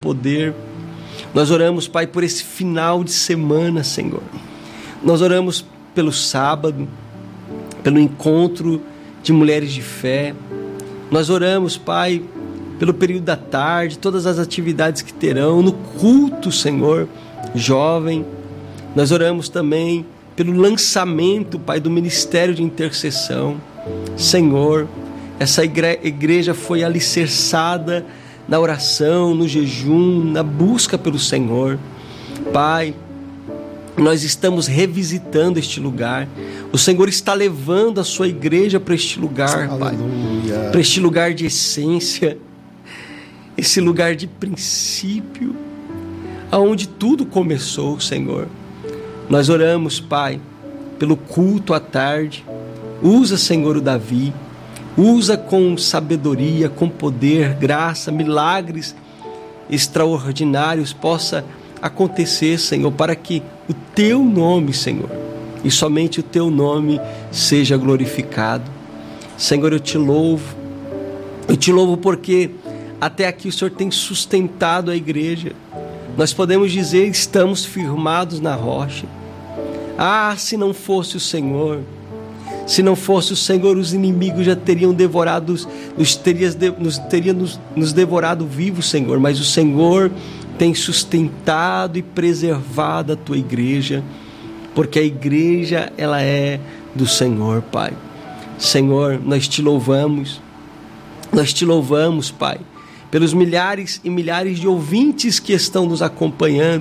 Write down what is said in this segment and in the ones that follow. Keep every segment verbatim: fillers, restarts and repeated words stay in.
poder. Nós oramos, Pai, por esse final de semana, Senhor. Nós oramos pelo sábado, pelo encontro de mulheres de fé. Nós oramos, Pai, pelo período da tarde, todas as atividades que terão, no culto, Senhor, jovem. Nós oramos também pelo lançamento, Pai, do ministério de intercessão. Senhor, essa igreja foi alicerçada na oração, no jejum, na busca pelo Senhor. Pai, nós estamos revisitando este lugar. O Senhor está levando a sua igreja para este lugar, Pai. Aleluia. Para este lugar de essência, esse lugar de princípio, aonde tudo começou, Senhor. Nós oramos, Pai, pelo culto à tarde. Usa, Senhor, o Davi. Usa com sabedoria, com poder, graça, milagres extraordinários possa acontecer, Senhor, para que o Teu nome, Senhor, e somente o Teu nome seja glorificado. Senhor, eu te louvo. Eu te louvo porque até aqui o Senhor tem sustentado a igreja. Nós podemos dizer, estamos firmados na rocha. Ah, se não fosse o Senhor... Se não fosse o Senhor, os inimigos já teriam devorado, nos teriam, nos, teriam nos, nos devorado vivos, Senhor. Mas o Senhor tem sustentado e preservado a Tua igreja, porque a igreja, ela é do Senhor, Pai. Senhor, nós Te louvamos, nós Te louvamos, Pai, pelos milhares e milhares de ouvintes que estão nos acompanhando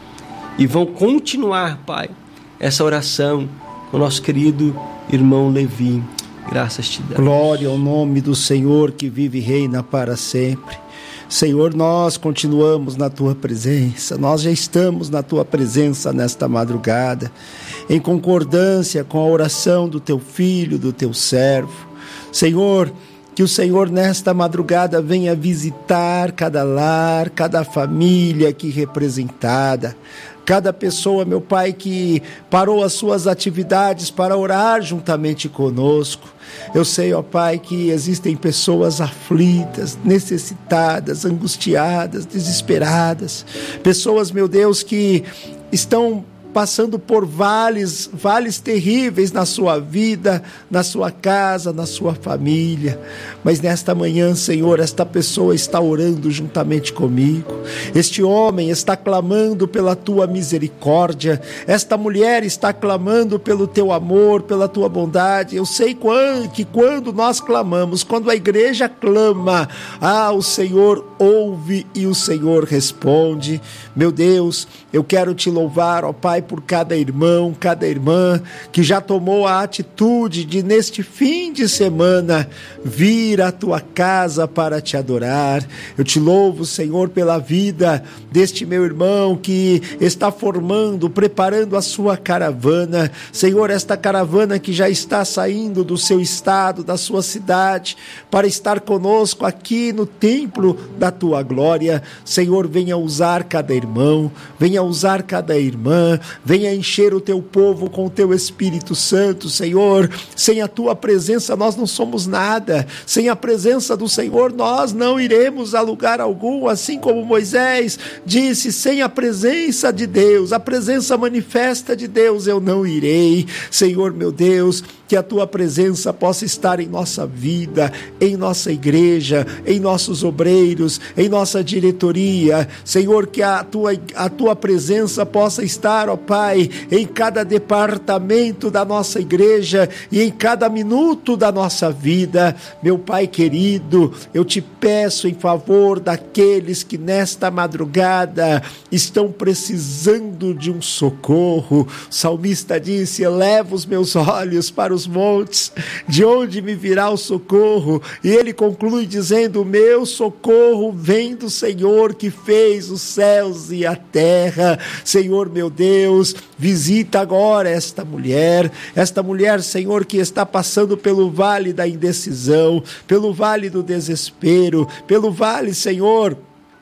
e vão continuar, Pai, essa oração com o nosso querido irmão Levi. Graças Te damos. Glória ao nome do Senhor que vive e reina para sempre. Senhor, nós continuamos na Tua presença, nós já estamos na Tua presença nesta madrugada, em concordância com a oração do Teu Filho, do Teu servo. Senhor, que o Senhor nesta madrugada venha visitar cada lar, cada família aqui representada, cada pessoa, meu Pai, que parou as suas atividades para orar juntamente conosco. Eu sei, ó Pai, que existem pessoas aflitas, necessitadas, angustiadas, desesperadas. Pessoas, meu Deus, que estão passando por vales, vales terríveis na sua vida, na sua casa, na sua família. Mas nesta manhã, Senhor, esta pessoa está orando juntamente comigo. Este homem está clamando pela Tua misericórdia. Esta mulher está clamando pelo Teu amor, pela Tua bondade. Eu sei que quando nós clamamos, quando a igreja clama, ah, o Senhor ouve e o Senhor responde. Meu Deus, eu quero Te louvar, ó Pai, por cada irmão, cada irmã que já tomou a atitude de neste fim de semana vir à Tua casa para Te adorar. Eu Te louvo, Senhor, pela vida deste meu irmão que está formando, preparando a sua caravana. Senhor, esta caravana que já está saindo do seu estado, da sua cidade, para estar conosco aqui no templo da Tua glória. Senhor, venha usar cada irmão, venha usar cada irmã, venha encher o Teu povo com o Teu Espírito Santo, Senhor. Sem a Tua presença nós não somos nada. Sem a presença do Senhor nós não iremos a lugar algum, assim como Moisés disse, sem a presença de Deus, a presença manifesta de Deus, eu não irei. Senhor, meu Deus, que a Tua presença possa estar em nossa vida, em nossa igreja, em nossos obreiros, em nossa diretoria. Senhor, que a Tua, a tua presença possa estar, ó Pai, em cada departamento da nossa igreja e em cada minuto da nossa vida. Meu Pai querido, eu Te peço em favor daqueles que nesta madrugada estão precisando de um socorro. O salmista disse, eleva os meus olhos para os montes, de onde me virá o socorro? E ele conclui dizendo, o meu socorro vem do Senhor que fez os céus e a terra. Senhor, meu Deus, visita agora esta mulher, esta mulher, Senhor, que está passando pelo vale da indecisão, pelo vale do desespero, pelo vale, Senhor,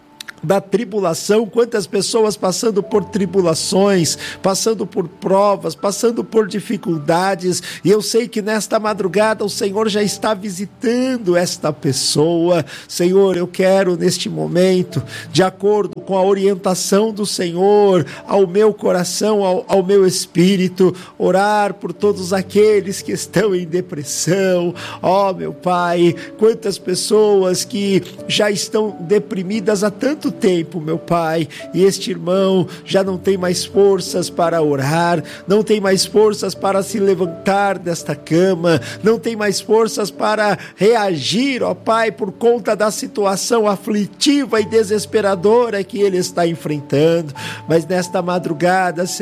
da tribulação, quantas pessoas passando por tribulações, passando por provas, passando por dificuldades, e eu sei que nesta madrugada o Senhor já está visitando esta pessoa. Senhor, eu quero neste momento, de acordo com a orientação do Senhor, ao meu coração, ao, ao meu espírito, orar por todos aqueles que estão em depressão. Ó, meu Pai, quantas pessoas que já estão deprimidas há tanto tempo, meu Pai, e este irmão já não tem mais forças para orar, não tem mais forças para se levantar desta cama, não tem mais forças para reagir, ó Pai, por conta da situação aflitiva e desesperadora que ele está enfrentando. Mas nesta madrugada, Senhor,